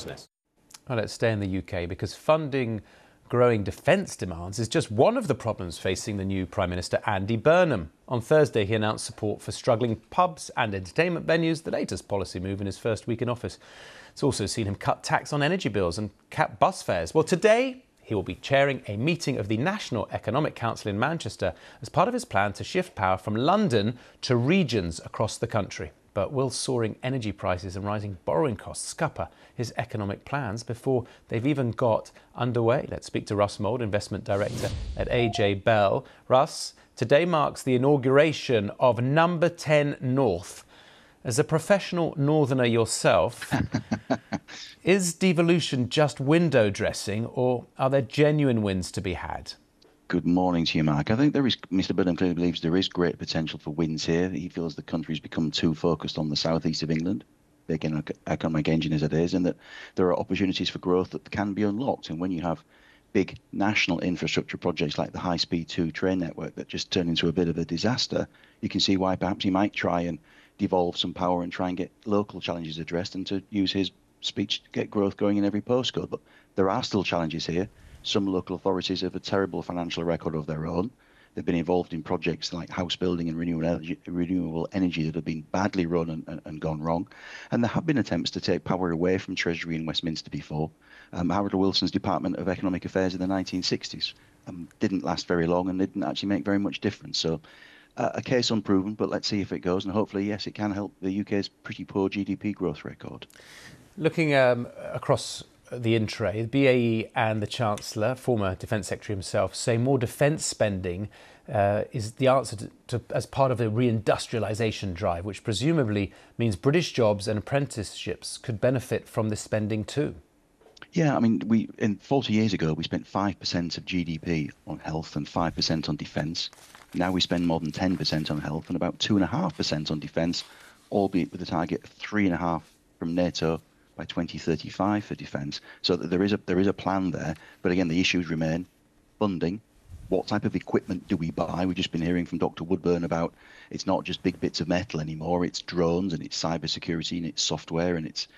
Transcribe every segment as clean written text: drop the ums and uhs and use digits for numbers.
this. Well, let's stay in the UK because funding growing defence demands is just one of the problems facing the new Prime Minister Andy Burnham. On Thursday, he announced support for struggling pubs and entertainment venues, the latest policy move in his first week in office. It's also seen him cut tax on energy bills and cap bus fares. Well, today, he will be chairing a meeting of the National Economic Council in Manchester as part of his plan to shift power from London to regions across the country. But will soaring energy prices and rising borrowing costs scupper his economic plans before they've even got underway? Let's speak to Russ Mould, Investment Director at AJ Bell. Russ, today marks the inauguration of Number 10 North. As a professional northerner yourself, is devolution just window dressing or are there genuine wins to be had? Good morning to you, Mark. I think Mr. Burnham clearly believes there is great potential for wins here. He feels the country's become too focused on the southeast of England, big economic engine as it is, and that there are opportunities for growth that can be unlocked. And when you have big national infrastructure projects like the High Speed 2 train network that just turned into a bit of a disaster, you can see why perhaps he might try and devolve some power and try and get local challenges addressed and to use his speech to get growth going in every postcode. But there are still challenges here. Some local authorities have a terrible financial record of their own. They've been involved in projects like house building and renewable energy that have been badly run and gone wrong. And there have been attempts to take power away from Treasury in Westminster before. Harold Wilson's Department of Economic Affairs in the 1960s didn't last very long and didn't actually make very much difference. So a case unproven, but let's see if it goes. And hopefully, yes, it can help the UK's pretty poor GDP growth record. Looking across the in-tray, the BAE and the Chancellor, former Defence Secretary himself, say more defence spending is the answer to as part of a reindustrialisation drive, which presumably means British jobs and apprenticeships could benefit from this spending too. Yeah, I mean, 40 years ago, we spent 5% of GDP on health and 5% on defence. Now we spend more than 10% on health and about 2.5% on defence, albeit with a target of 3.5% from NATO by 2035 for defence. So there is a plan there. But again, the issues remain funding. What type of equipment do we buy? We've just been hearing from Dr. Woodburn about it's not just big bits of metal anymore. It's drones and it's cybersecurity and it's software and it's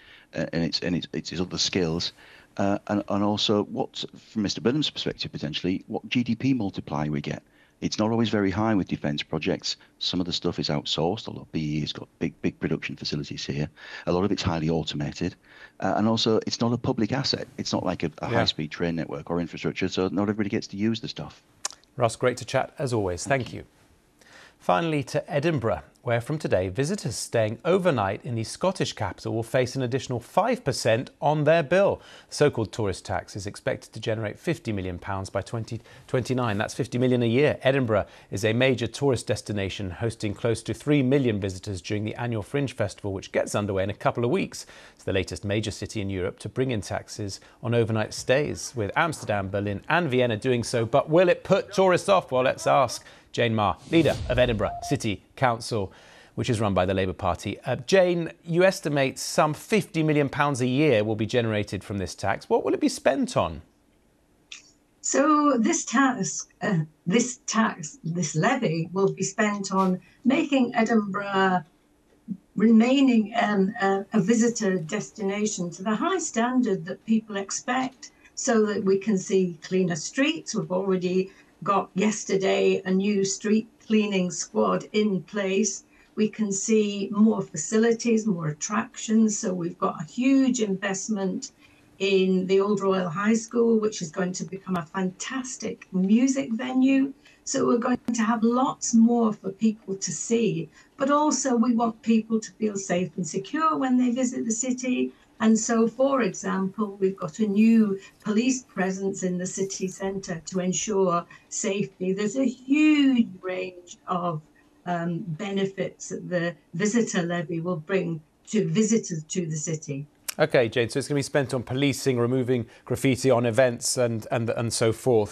other skills. And also, what from Mr. Burnham's perspective, potentially, what GDP multiplier we get. It's not always very high with defence projects. Some of the stuff is outsourced. A lot of BAE has got big production facilities here. A lot of it's highly automated. And also, it's not a public asset. It's not like a high-speed train network or infrastructure, so not everybody gets to use the stuff. Russ, great to chat as always. Thank you. Finally to Edinburgh, where from today, visitors staying overnight in the Scottish capital will face an additional 5% on their bill. The so-called tourist tax is expected to generate £50 million by 2029. That's £50 million a year. Edinburgh is a major tourist destination, hosting close to 3 million visitors during the annual Fringe Festival, which gets underway in a couple of weeks. It's the latest major city in Europe to bring in taxes on overnight stays, with Amsterdam, Berlin and Vienna doing so. But will it put tourists off? Well, let's ask Jane Marr, leader of Edinburgh City Council, which is run by the Labour Party. Jane, you estimate some £50 million a year will be generated from this tax. What will it be spent on? So this levy will be spent on making Edinburgh remaining a visitor destination to the high standard that people expect, so that we can see cleaner streets. We've already got yesterday a new street cleaning squad in place. We can see more facilities, more attractions. So we've got a huge investment in the Old Royal High School, which is going to become a fantastic music venue. So we're going to have lots more for people to see. But also we want people to feel safe and secure when they visit the city. And so, for example, we've got a new police presence in the city centre to ensure safety. There's a huge range of benefits that the visitor levy will bring to visitors to the city. OK, Jane, so it's going to be spent on policing, removing graffiti on events and so forth.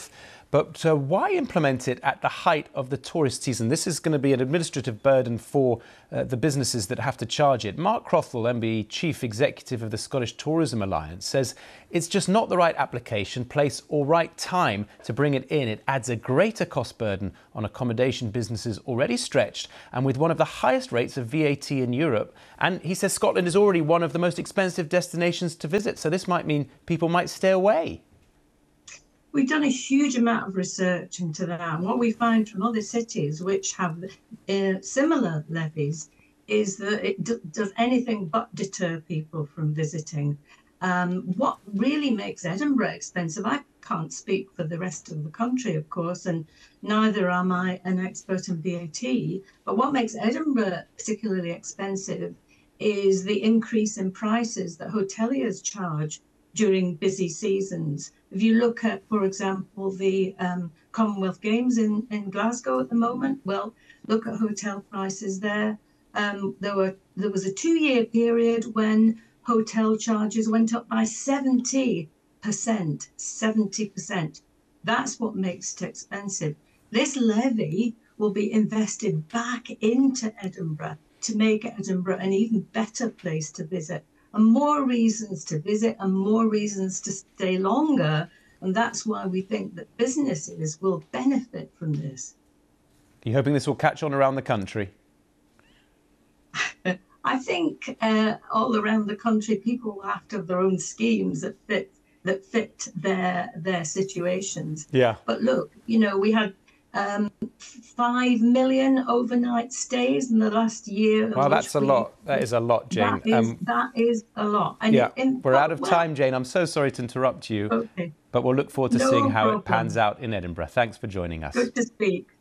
But why implement it at the height of the tourist season? This is going to be an administrative burden for the businesses that have to charge it. Mark Crothwell, MBE, Chief Executive of the Scottish Tourism Alliance, says it's just not the right application, place or right time to bring it in. It adds a greater cost burden on accommodation businesses already stretched and with one of the highest rates of VAT in Europe. And he says Scotland is already one of the most expensive destinations to visit. So this might mean people might stay away. We've done a huge amount of research into that. And what we find from other cities which have similar levies is that it does anything but deter people from visiting. What really makes Edinburgh expensive, I can't speak for the rest of the country, of course, and neither am I an expert in VAT, but what makes Edinburgh particularly expensive is the increase in prices that hoteliers charge during busy seasons. If you look at, for example, the Commonwealth Games in Glasgow at the moment, well, look at hotel prices there. There was a 2-year period when hotel charges went up by 70%. 70%. That's what makes it expensive. This levy will be invested back into Edinburgh to make Edinburgh an even better place to visit. And more reasons to visit and more reasons to stay longer. And that's why we think that businesses will benefit from this. Are you hoping this will catch on around the country? I think all around the country, people will have to have their own schemes that fit their situations. Yeah. But look, you know, we had 5 million overnight stays in the last year. Well, that's a lot. That is a lot, Jane. That is a lot. And yeah, we're out of time, Jane. I'm so sorry to interrupt you. Okay. But we'll look forward to seeing how it pans out in Edinburgh. Thanks for joining us. Good to speak.